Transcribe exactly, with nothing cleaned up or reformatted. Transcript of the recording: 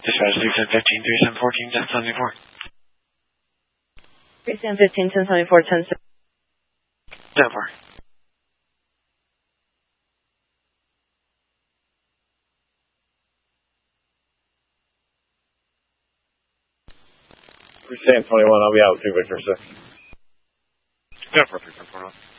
Dispatch three seven fifteen, three seven fourteen, ten seventy-four. three seven fifteen, ten seventy-four, ten seventy-four. Sam twenty-one, I'll be out too, Victor, sir. Go for it, Victor.